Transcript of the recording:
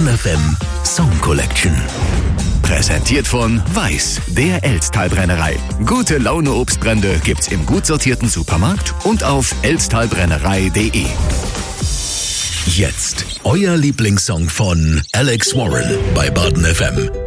Baden FM Song Collection. Präsentiert von Weiß, der Elsttalbrennerei. Gute Laune Obstbrände gibt's im gut sortierten Supermarkt und auf elsttalbrennerei.de. Jetzt euer Lieblingssong von Alex Warren bei Baden FM.